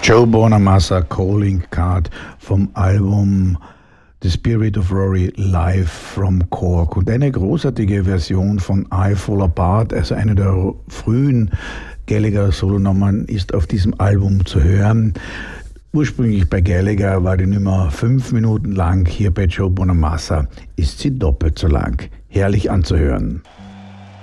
Joe Bonamassa Calling Card vom Album The Spirit of Rory live from Cork und eine großartige Version von I Fall Apart, also eine der frühen Gallagher-Solonummern ist auf diesem Album zu hören. Ursprünglich bei Gallagher war die Nummer 5 Minuten lang, hier bei Joe Bonamassa ist sie doppelt so lang. Herrlich anzuhören.